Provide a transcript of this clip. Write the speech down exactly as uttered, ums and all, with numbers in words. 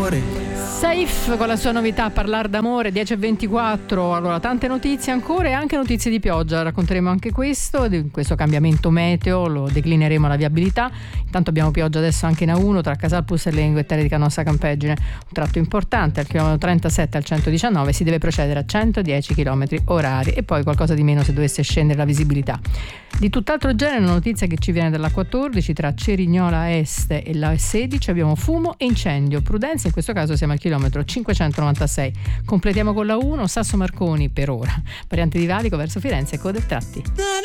d'amore. Saif con la sua novità Parlare d'amore, dieci e ventiquattro. Allora, tante notizie ancora e anche notizie di pioggia. Racconteremo anche questo, di questo cambiamento meteo, lo declineremo alla viabilità. Intanto abbiamo pioggia adesso anche in A uno tra Casalpus e le linguettarie di Canossa Campeggine, un tratto importante. Al chilometro trentasette al centodiciannove si deve procedere a centodieci chilometri orari e poi qualcosa di meno se dovesse scendere la visibilità. Di tutt'altro genere una notizia che ci viene dalla quattordici tra Cerignola Est e la sedici abbiamo fumo e incendio. Prudenza, in questo caso siamo al chilometro cinquecentonovantasei. Completiamo con la uno, Sasso Marconi per ora. Variante di Valico verso Firenze, coda e tratti.